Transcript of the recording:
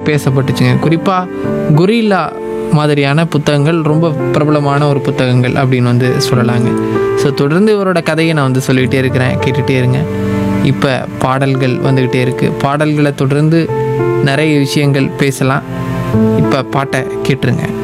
பேசப்பட்டுச்சுங்க. குறிப்பாக கொரில்லா மாதிரியான புத்தகங்கள் ரொம்ப பிரபலமான ஒரு புத்தகங்கள் அப்படின்னு வந்து சொல்லலாங்க. ஸோ தொடர்ந்து இவரோட கதையை நான் வந்து சொல்லிகிட்டே இருக்கிறேன், கேட்டுகிட்டே இருங்க. இப்போ பாடல்கள் வந்துக்கிட்டே இருக்குது. பாடல்களை தொடர்ந்து நிறைய விஷயங்கள் பேசலாம். இப்போ பாட்டை கேட்டுருங்க.